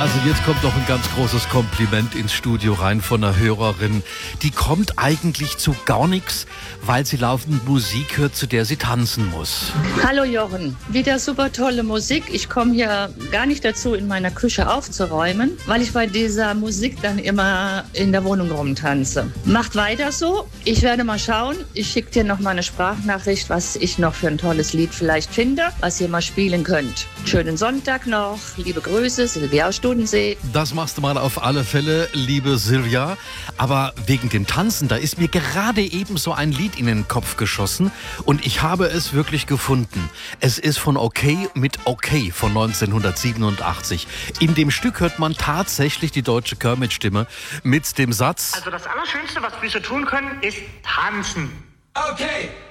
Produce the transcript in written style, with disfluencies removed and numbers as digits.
Also jetzt kommt noch ein ganz großes Kompliment ins Studio rein von einer Hörerin. Die kommt eigentlich zu gar nichts, weil sie laufend Musik hört, zu der sie tanzen muss. Hallo Jochen, wieder super tolle Musik. Ich komme hier gar nicht dazu, in meiner Küche aufzuräumen, weil ich bei dieser Musik dann immer in der Wohnung rumtanze. Macht weiter so. Ich werde mal schauen. Ich schicke dir noch mal eine Sprachnachricht, was ich noch für ein tolles Lied vielleicht finde, was ihr mal spielen könnt. Schönen Sonntag noch. Liebe Grüße, Silvia aus Studensee. Das machst du mal auf alle Fälle, liebe Silvia. Aber wegen dem Tanzen, da ist mir gerade eben so ein Lied in den Kopf geschossen und ich habe es wirklich gefunden. Es ist von Okay mit Okay von 1987. In dem Stück hört man tatsächlich die deutsche Kermit-Stimme mit dem Satz: Also das Allerschönste, was Füße tun können, ist tanzen. Okay.